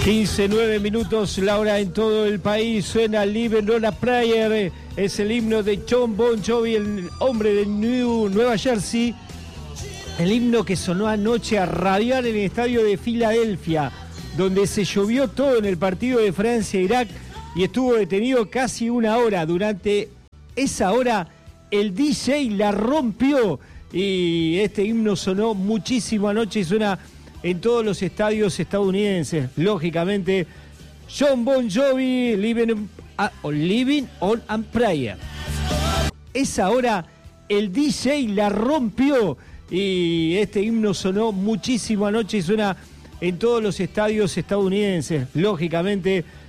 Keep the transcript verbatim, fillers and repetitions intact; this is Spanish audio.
quince, nueve minutos, la hora en todo el país. Suena Live on a Prayer. Es el himno de Jon Bon Jovi, el hombre de New, Nueva Jersey. El himno que sonó anoche a radiar en el estadio de Filadelfia, donde se llovió todo en el partido de Francia-Irak y estuvo detenido casi una hora. Durante esa hora el D J la rompió y este himno sonó muchísimo anoche y suena en todos los estadios estadounidenses. Lógicamente, Jon Bon Jovi, Living on, uh, Living on a Prayer. Esa hora el D J la rompió y este himno sonó muchísimo anoche y suena en todos los estadios estadounidenses. Lógicamente,